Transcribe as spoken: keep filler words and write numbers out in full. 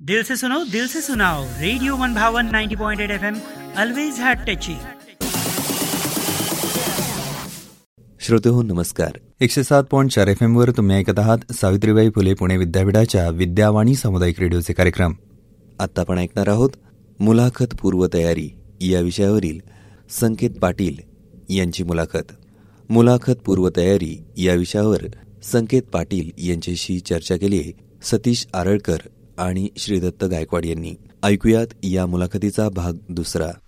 दिल से सुनो दिल से सुनाओ, रेडिओ वन भावन ninety point eight F M, always hat टची. श्रोते हो नमस्कार. एकशे सात पॉईंट चार एफ एम वर तुम्ही ऐकत आहात सावित्रीबाई फुले पुणे विद्यापीठाच्या विद्यावाणी सामुदायिक रेडिओचे कार्यक्रम. आता आपण ऐकणार आहोत मुलाखत पूर्वतयारी या विषयावरील संकेत पाटील यांची मुलाखत. मुलाखत पूर्वतयारी या विषयावर संकेत पाटील यांच्याशी चर्चा केली आहे सतीश आरळकर आणि श्रीदत्त गायकवाड यांनी. ऐकूयात या मुलाखतीचा भाग दुसरा.